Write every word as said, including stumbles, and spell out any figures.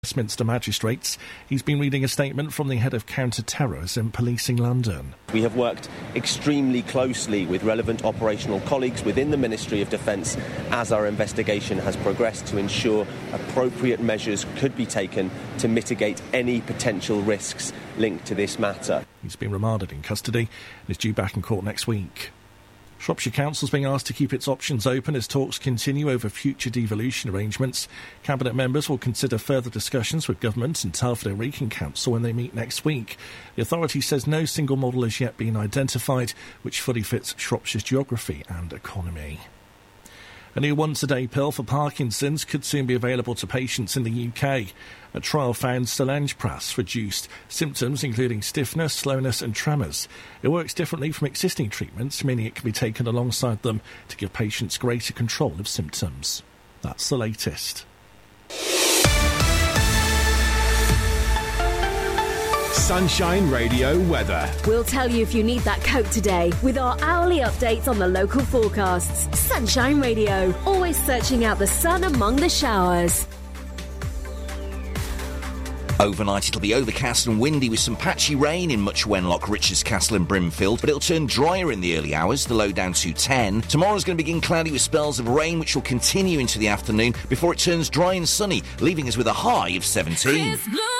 Westminster magistrates. He's been reading a statement from the head of counter-terrorism policing London. We have worked extremely closely with relevant operational colleagues within the Ministry of Defence as our investigation has progressed to ensure appropriate measures could be taken to mitigate any potential risks linked to this matter. He's been remanded in custody and is due back in court next week. Shropshire Council's being asked to keep its options open as talks continue over future devolution arrangements. Cabinet members will consider further discussions with government and Telford and Wrekin Council when they meet next week. The authority says no single model has yet been identified which fully fits Shropshire's geography and economy. A new once-a-day pill for Parkinson's could soon be available to patients in the U K. A trial found Solange-Pras reduced symptoms including stiffness, slowness and tremors. It works differently from existing treatments, meaning it can be taken alongside them to give patients greater control of symptoms. That's the latest. Sunshine Radio weather. We'll tell you if you need that coat today with our hourly updates on the local forecasts. Sunshine Radio, always searching out the sun among the showers. Overnight it'll be overcast and windy with some patchy rain in much Wenlock, Richards Castle and Brimfield, but it'll turn drier in the early hours, the low down to ten. Tomorrow's going to begin cloudy with spells of rain which will continue into the afternoon before it turns dry and sunny, leaving us with a high of seventeen.